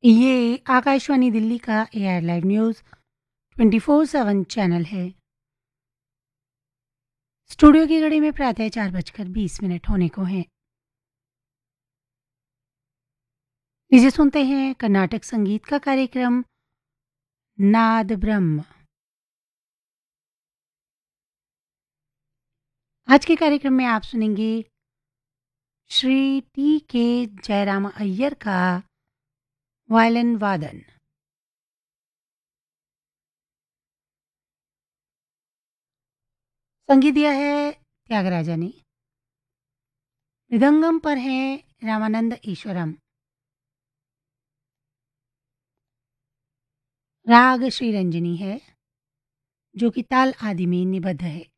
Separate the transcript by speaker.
Speaker 1: ये आकाशवाणी दिल्ली का AR live news 24/7 channel है। स्टूडियो की घड़ी में प्रातः 4:20 होने को हैं। लीजिए सुनते हैं कर्नाटक संगीत का कार्यक्रम नाद ब्रह्म। आज के कार्यक्रम में आप सुनेंगे श्री टी के जयराम अय्यर का वायलिन वादन। संगीत दिया है त्यागराजा ने। मृदंगम पर है रामानंद ईश्वरम। राग श्री रंजनी है जो कि ताल आदि में निबद्ध है।